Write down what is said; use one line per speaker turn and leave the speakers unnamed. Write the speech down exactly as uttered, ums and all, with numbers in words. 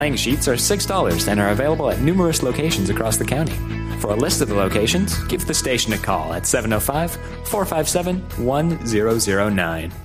Playing sheets are six dollars and are available at numerous locations across the county. For a list of the locations, give the station a call at seven oh five, four five seven, one zero zero nine.